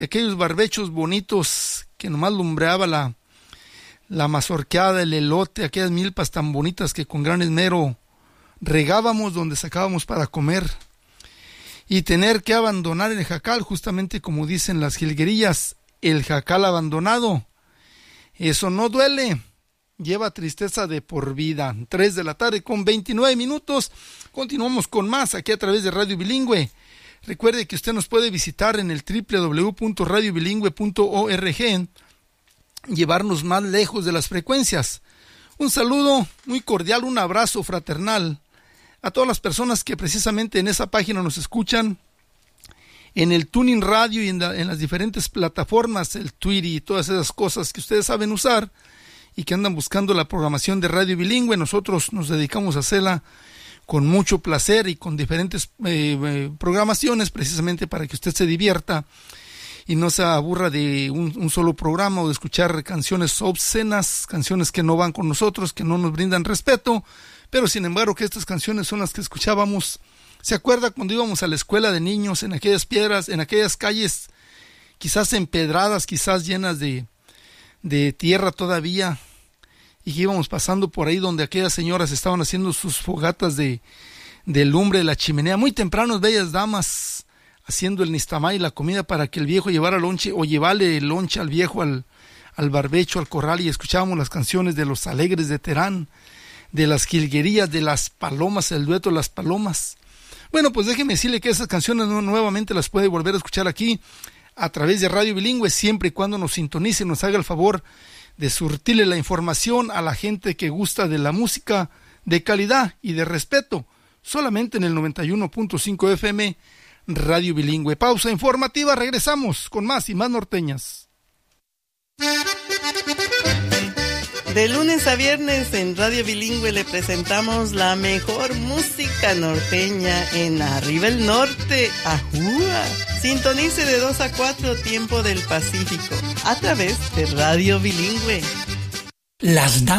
aquellos barbechos bonitos que nomás lumbreaba la mazorqueada, el elote, aquellas milpas tan bonitas que con gran esmero regábamos donde sacábamos para comer. Y tener que abandonar el jacal, justamente como dicen las jilguerillas, el jacal abandonado, eso no duele, lleva tristeza de por vida. 3 de la tarde con 29 minutos, continuamos con más aquí a través de Radio Bilingüe. Recuerde que usted nos puede visitar en el www.radiobilingüe.org, llevarnos más lejos de las frecuencias. Un saludo muy cordial, un abrazo fraternal a todas las personas que precisamente en esa página nos escuchan, en el Tuning Radio y en las diferentes plataformas, el Twitter y todas esas cosas que ustedes saben usar y que andan buscando la programación de Radio Bilingüe. Nosotros nos dedicamos a hacerla con mucho placer y con diferentes programaciones, precisamente para que usted se divierta y no se aburra de un solo programa o de escuchar canciones obscenas, canciones que no van con nosotros, que no nos brindan respeto. Pero sin embargo que estas canciones son las que escuchábamos. ¿Se acuerda cuando íbamos a la escuela de niños, en aquellas piedras, en aquellas calles quizás empedradas, quizás llenas de tierra todavía, y que íbamos pasando por ahí donde aquellas señoras estaban haciendo sus fogatas de lumbre de la chimenea, muy temprano, bellas damas haciendo el nistamay, la comida para que el viejo llevara lonche o llevarle el lonche al viejo al barbecho, al corral, y escuchábamos las canciones de los Alegres de Terán, de las jilguerías, de las palomas, el dueto de las palomas. Bueno, pues déjeme decirle que esas canciones nuevamente las puede volver a escuchar aquí a través de Radio Bilingüe, siempre y cuando nos sintonice y nos haga el favor de surtirle la información a la gente que gusta de la música de calidad y de respeto, solamente en el 91.5 FM Radio Bilingüe. Pausa informativa, regresamos con más y más norteñas. De lunes a viernes en Radio Bilingüe le presentamos la mejor música norteña en Arriba el Norte, ¡Ajúa! Sintonice de 2 a 4 tiempo del Pacífico a través de Radio Bilingüe. Las damas